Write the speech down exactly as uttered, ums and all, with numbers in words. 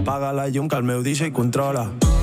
Apaga la llum que el meu D J controla.